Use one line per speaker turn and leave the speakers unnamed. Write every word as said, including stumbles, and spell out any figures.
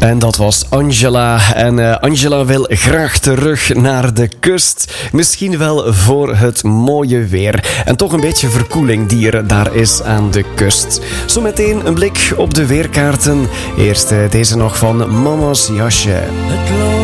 En dat was Angela. En uh, Angela wil graag terug naar de kust. Misschien wel voor het mooie weer. En toch een beetje verkoeling die er daar is aan de kust. Zometeen een blik op de weerkaarten. Eerst uh, deze nog van Mama's Jasje.
Het